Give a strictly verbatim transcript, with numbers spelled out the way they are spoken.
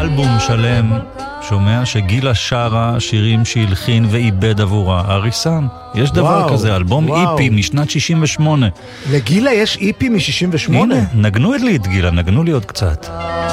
אלבום שלם, שומע שגילה שרה שירים שהלחין ואיבד עבורה אריסן. יש דבר וואו, כזה, אלבום וואו. איפי משנת שישים ושמונה. לגילה יש איפי מ-שישים ושמונה? הנה, נגנו לי את גילה, נגנו לי עוד קצת.